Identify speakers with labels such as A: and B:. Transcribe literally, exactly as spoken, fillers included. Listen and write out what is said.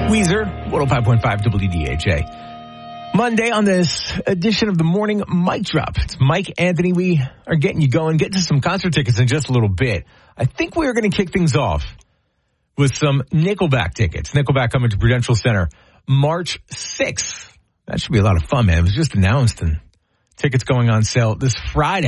A: Weezer, one oh five point five W D H A. Monday on this edition of the Morning Mic Drop. It's Mike Anthony. We are getting you going, getting to some concert tickets in just a little bit. I think we are going to kick things off with some Nickelback tickets. Nickelback coming to Prudential Center March sixth. That should be a lot of fun, man. It was just announced, and tickets going on sale this Friday.